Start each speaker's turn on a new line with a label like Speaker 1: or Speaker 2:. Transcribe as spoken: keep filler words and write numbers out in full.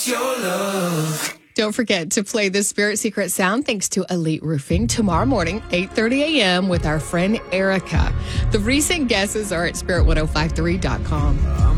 Speaker 1: your love.
Speaker 2: Don't forget to play the Spirit Secret sound thanks to Elite Roofing tomorrow morning, eight thirty a.m. with our friend Erica. The recent guesses are at spirit ten fifty-three dot com.